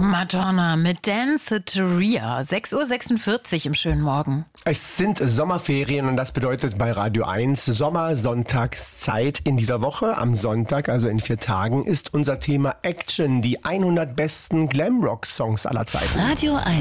Madonna mit Danceteria. 6:46 Uhr im schönen Morgen. Es sind Sommerferien und das bedeutet bei Radio 1 Sommersonntagszeit. In dieser Woche, am Sonntag, also in 4 Tagen, ist unser Thema Action, die 100 besten Glamrock-Songs aller Zeiten. Radio 1,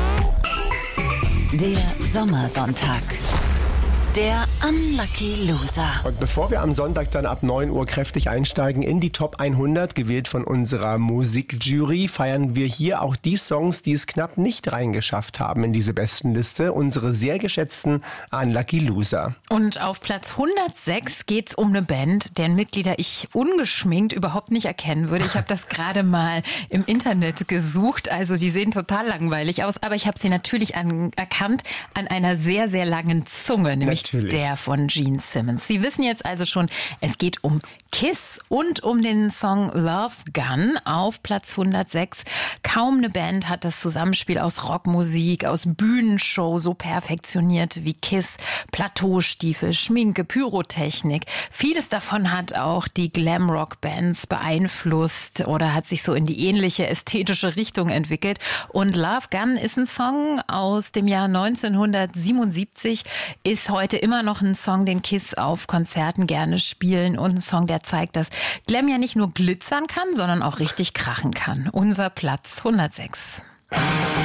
der Sommersonntag. Der Unlucky Loser. Und bevor wir am Sonntag dann ab 9 Uhr kräftig einsteigen in die Top 100, gewählt von unserer Musikjury, feiern wir hier auch die Songs, die es knapp nicht reingeschafft haben in diese Bestenliste. Unsere sehr geschätzten Unlucky Loser. Und auf Platz 106 geht's um eine Band, deren Mitglieder ich ungeschminkt überhaupt nicht erkennen würde. Ich habe das gerade mal im Internet gesucht. Also die sehen total langweilig aus, aber ich habe sie natürlich erkannt an einer sehr, sehr langen Zunge, nämlich der von Gene Simmons. Sie wissen jetzt also schon, es geht um Kiss und um den Song Love Gun auf Platz 106. Kaum eine Band hat das Zusammenspiel aus Rockmusik, aus Bühnenshow so perfektioniert wie Kiss. Plateaustiefel, Schminke, Pyrotechnik. Vieles davon hat auch die Glamrock-Bands beeinflusst oder hat sich so in die ähnliche ästhetische Richtung entwickelt. Und Love Gun ist ein Song aus dem Jahr 1977, ist heute immer noch ein Song, den Kiss auf Konzerten gerne spielen und ein Song, der zeigt, dass Glam ja nicht nur glitzern kann, sondern auch richtig krachen kann. Unser Platz 106.